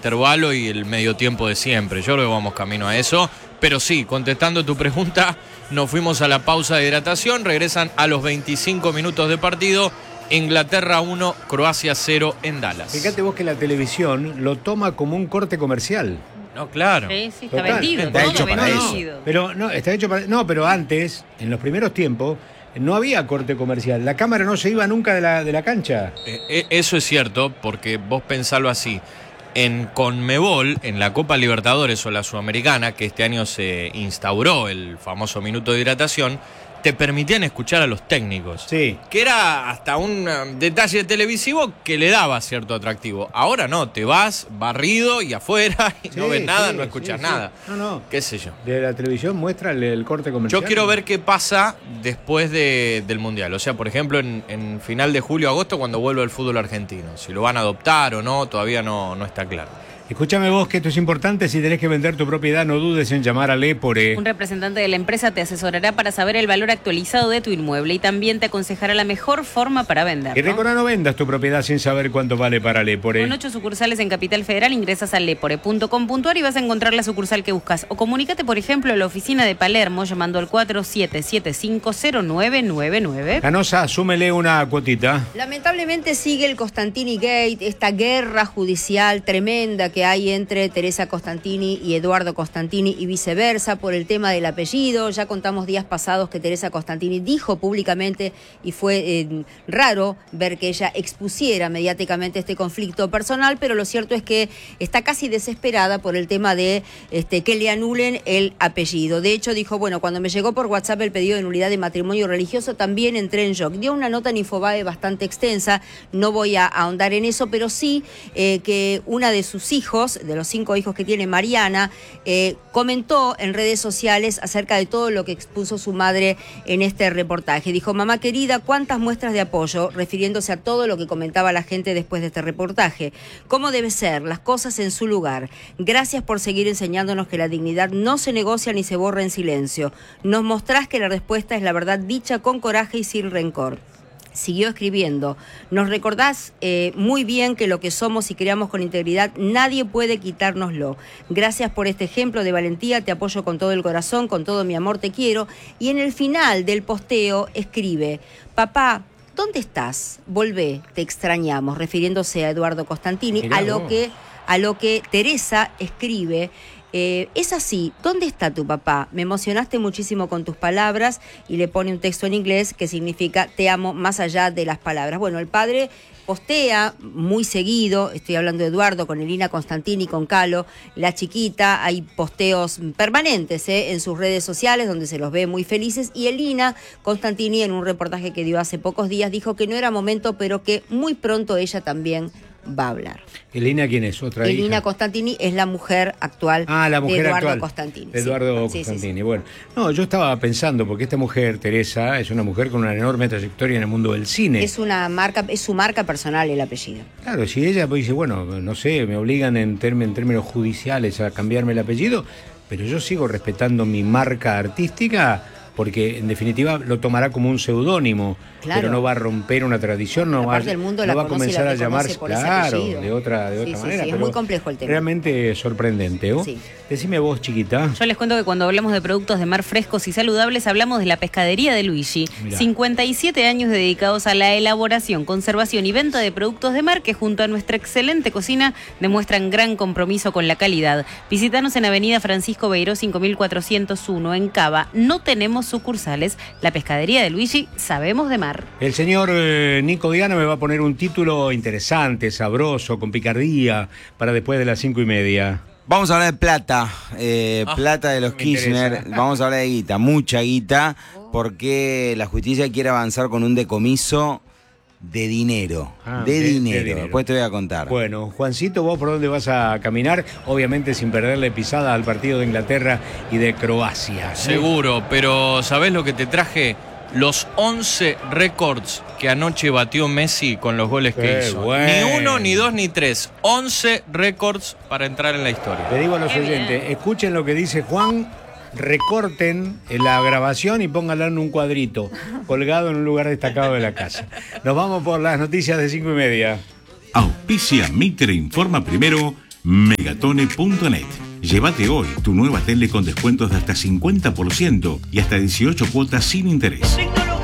intervalo y el medio tiempo de siempre. Yo creo que vamos camino a eso. Pero sí, contestando tu pregunta, nos fuimos a la pausa de hidratación, regresan a los 25 minutos de partido. Inglaterra 1, Croacia 0 en Dallas. Fíjate vos que la televisión lo toma como un corte comercial. No, claro. Sí, está Total. vendido. Está todo hecho para vendido. eso. Pero no, está hecho para... No, pero antes, en los primeros tiempos, no había corte comercial. La cámara no se iba nunca de la cancha. Eso es cierto, porque vos pensalo así. En Conmebol, en la Copa Libertadores o la Sudamericana, que este año se instauró el famoso minuto de hidratación, te permitían escuchar a los técnicos. Sí. Que era hasta un detalle televisivo que le daba cierto atractivo. Ahora no, te vas barrido y afuera y no ves nada, no escuchas nada. No. ¿Qué sé yo? De la televisión muestra el corte comercial. Yo quiero ver qué pasa después del Mundial. O sea, por ejemplo, en final de julio-agosto, cuando vuelva el fútbol argentino. Si lo van a adoptar o no, todavía no está claro. Escúchame vos, que esto es importante. Si tenés que vender tu propiedad, no dudes en llamar a Lepore. Un representante de la empresa te asesorará para saber el valor actualizado de tu inmueble y también te aconsejará la mejor forma para venderlo. Y recuerda, no vendas tu propiedad sin saber cuánto vale para Lepore. Con 8 sucursales en Capital Federal, ingresas a lepore.com.ar y vas a encontrar la sucursal que buscas. O comunícate, por ejemplo, a la oficina de Palermo llamando al 47750999. Canosa, súmele una cuotita. Lamentablemente sigue el Costantini Gate, esta guerra judicial tremenda que hay entre Teresa Costantini y Eduardo Costantini y viceversa por el tema del apellido. Ya contamos días pasados que Teresa Costantini dijo públicamente, y fue raro ver que ella expusiera mediáticamente este conflicto personal, pero lo cierto es que está casi desesperada por el tema de que le anulen el apellido. De hecho, dijo, bueno, cuando me llegó por WhatsApp el pedido de nulidad de matrimonio religioso, también entré en shock. Dio una nota en Infobae bastante extensa, no voy a ahondar en eso, pero sí que una de sus hijos, de los 5 hijos que tiene, Mariana, comentó en redes sociales acerca de todo lo que expuso su madre en este reportaje. Dijo, mamá querida, ¿cuántas muestras de apoyo? Refiriéndose a todo lo que comentaba la gente después de este reportaje. ¿Cómo debe ser? Las cosas en su lugar. Gracias por seguir enseñándonos que la dignidad no se negocia ni se borra en silencio. Nos mostrás que la respuesta es la verdad dicha con coraje y sin rencor. Siguió escribiendo, nos recordás muy bien que lo que somos y creamos con integridad, nadie puede quitárnoslo. Gracias por este ejemplo de valentía, te apoyo con todo el corazón, con todo mi amor, te quiero. Y en el final del posteo escribe, papá, ¿dónde estás? Volvé, te extrañamos, refiriéndose a Eduardo Costantini, a lo que Teresa escribe. Es así, ¿dónde está tu papá? Me emocionaste muchísimo con tus palabras, y le pone un texto en inglés que significa te amo más allá de las palabras. Bueno, el padre postea muy seguido, estoy hablando de Eduardo, con Elina Costantini, con Calo, la chiquita, hay posteos permanentes en sus redes sociales donde se los ve muy felices, y Elina Costantini, en un reportaje que dio hace pocos días, dijo que no era momento, pero que muy pronto ella también va a hablar. ¿Elina quién es? ¿Otra Elina hija? Costantini es la mujer actual la mujer de Eduardo actual. Costantini. Eduardo Sí. Costantini. Sí. Bueno, no, yo estaba pensando, porque esta mujer, Teresa, es una mujer con una enorme trayectoria en el mundo del cine. Es su marca personal el apellido. Claro, si ella dice, bueno, no sé, me obligan en términos judiciales a cambiarme el apellido, pero yo sigo respetando mi marca artística, porque en definitiva lo tomará como un seudónimo, claro, pero no va a romper una tradición, no va, el mundo no la va a conoce y comenzar la a llamarse, reconoce por ese claro, apellido. de otra manera. Sí, es pero muy complejo el tema. Realmente sorprendente, ¿oh? Sí. Decime vos, chiquita. Yo les cuento que cuando hablamos de productos de mar frescos y saludables, hablamos de la pescadería de Luigi. Mirá. 57 años dedicados a la elaboración, conservación y venta de productos de mar que, junto a nuestra excelente cocina, demuestran gran compromiso con la calidad. Visítanos en Avenida Francisco Beiró 5401 en Cava. No tenemos sucursales. La pescadería de Luigi, sabemos de mar. El señor Nico Diana me va a poner un título interesante, sabroso, con picardía, para después de las 5:30. Vamos a hablar de plata, plata de los me Kirchner, interesa. vamos a hablar de guita, mucha guita, porque la justicia quiere avanzar con un decomiso de dinero, de dinero. Después te voy a contar. Bueno, Juancito, ¿vos por dónde vas a caminar? Obviamente sin perderle pisada al partido de Inglaterra y de Croacia. Seguro, pero ¿sabés lo que te traje? Los 11 récords que anoche batió Messi con los goles que hizo. Bueno. Ni 1, ni 2, ni 3. 11 récords para entrar en la historia. Le digo a los Qué oyentes, bien. escuchen lo que dice Juan, recorten la grabación y pónganla en un cuadrito, colgado en un lugar destacado de la casa. Nos vamos por las noticias de 5:30. Auspicia Mitre Informa Primero, Megatone.net. Llévate hoy tu nueva tele con descuentos de hasta 50% y hasta 18 cuotas sin interés.